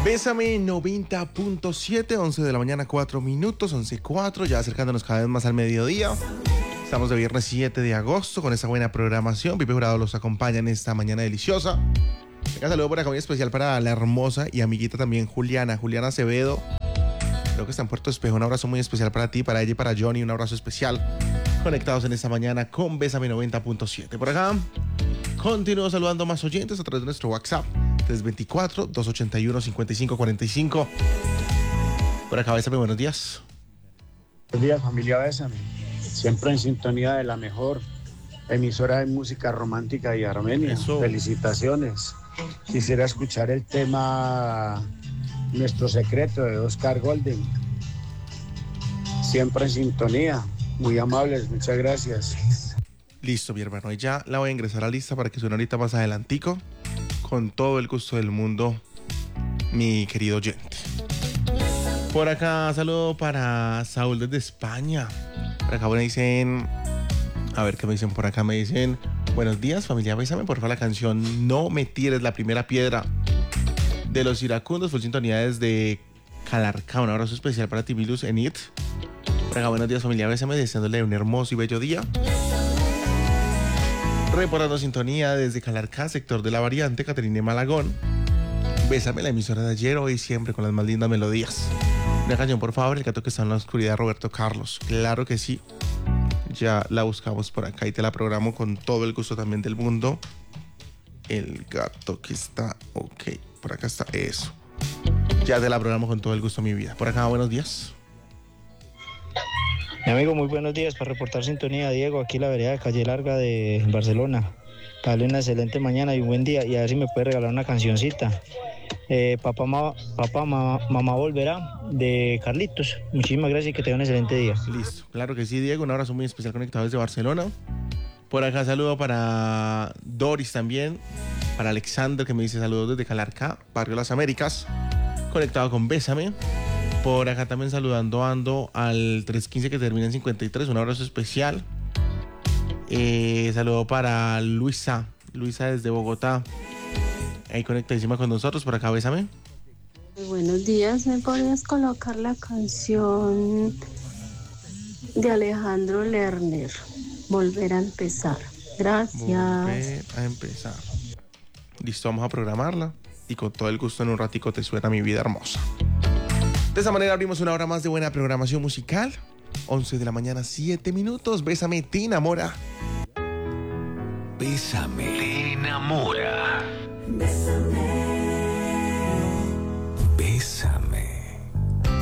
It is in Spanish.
Bésame 90.7, 11 de la mañana, 4 minutos, 11:04, ya acercándonos cada vez más al mediodía. Estamos de viernes 7 de agosto con esta buena programación. Pipe Jurado los acompaña en esta mañana deliciosa. Venga, saludo por acá muy especial para la hermosa y amiguita también Juliana Acevedo. Creo que está en Puerto Espejo. Un abrazo muy especial para ti, para ella y para Johnny. Un abrazo especial. Conectados en esta mañana con Bésame 90.7. Por acá continúo saludando a más oyentes a través de nuestro WhatsApp 324-281-5545. Por acá, Bésame, buenos días. Buenos días, familia Bésame. Siempre en sintonía de la mejor emisora de música romántica y armenia. Eso. Felicitaciones. Quisiera escuchar el tema Nuestro Secreto de Oscar Golden. Siempre en sintonía. Muy amables, muchas gracias. Listo, mi hermano. Y ya la voy a ingresar a la lista para que suene ahorita más adelantico. Con todo el gusto del mundo, mi querido oyente. Por acá, saludo para Saúl desde España. Por acá me dicen... A ver qué me dicen por acá. Me dicen: buenos días, familia Bésame, por favor, la canción No me tires la primera piedra de los iracundos. Full sintonía desde Calarcá. Un abrazo especial para ti, Milus Enit. Por acá, buenos días, familia Bésame, deseándole un hermoso y bello día. Reportando sintonía desde Calarcá, sector de la Variante, Caterine Malagón. Bésame, la emisora de ayer, hoy y siempre, con las más lindas melodías. Una canción, por favor, El gato que está en la oscuridad, Roberto Carlos. Claro que sí. Ya la buscamos por acá y te la programo con todo el gusto también del mundo. El gato que está... Ok, por acá está, eso. Ya te la programo con todo el gusto, mi vida. Por acá, buenos días. Mi amigo, muy buenos días. Para reportar sintonía, Diego, aquí la vereda de Calle Larga de Barcelona. Para darle una excelente mañana y un buen día. Y a ver si me puede regalar una cancioncita. Mamá volverá, de Carlitos. Muchísimas gracias y que tenga un excelente día. Listo, claro que sí, Diego. Un abrazo muy especial conectado desde Barcelona. Por acá saludo para Doris también. Para Alexander, que me dice saludos desde Calarcá, Barrio Las Américas. Conectado con Bésame. Por acá también saludando ando al 315 que termina en 53. Un abrazo especial. Saludo para Luisa desde Bogotá. Ahí conectadísima con nosotros. Por acá, Bésame. Buenos días, ¿me podrías colocar la canción de Alejandro Lerner, Volver a empezar? Gracias. Volver a empezar. Listo, vamos a programarla. Y con todo el gusto en un ratico te suena Mi Vida Hermosa. De esa manera abrimos una hora más de buena programación musical. 11 de la mañana, 7 minutos. Bésame, te enamora. Bésame, te enamora.